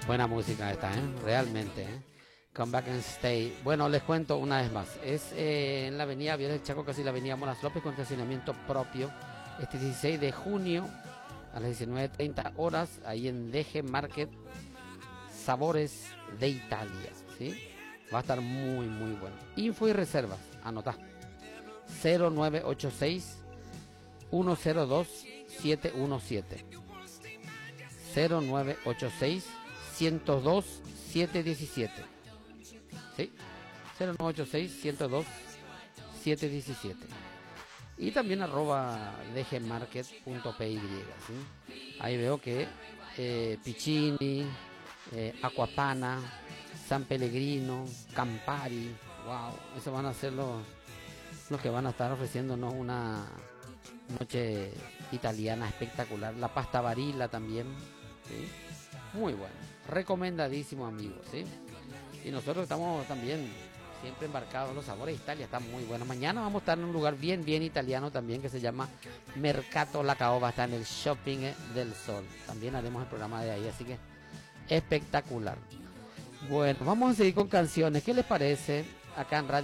Buena música esta, realmente, Come Back and Stay. Bueno, les cuento una vez más. Es en la avenida Vía del Chaco, casi la avenida Moras López, con estacionamiento propio. Este 16 de junio a las 19:30 horas, ahí en DG Market, Sabores de Italia, ¿sí? Va a estar muy, muy bueno. Info y reservas, anotá. 0986 102 717. 0986 102 717. ¿Sí? 0986 102 717. Y también arroba dgmarket.py, ¿sí? Ahí veo que Piccini, Aquapana, San Pellegrino, Campari, wow, esos van a ser los que van a estar ofreciéndonos una noche italiana espectacular. La pasta varila también, ¿sí? Muy bueno, recomendadísimo, amigos, ¿sí? Y nosotros estamos también siempre embarcados en los sabores de Italia, está muy bueno. Mañana vamos a estar en un lugar bien italiano también, que se llama Mercato La Caoba, está en el Shopping del Sol. También haremos el programa de ahí, así que espectacular. Bueno, vamos a seguir con canciones. ¿Qué les parece acá en Radio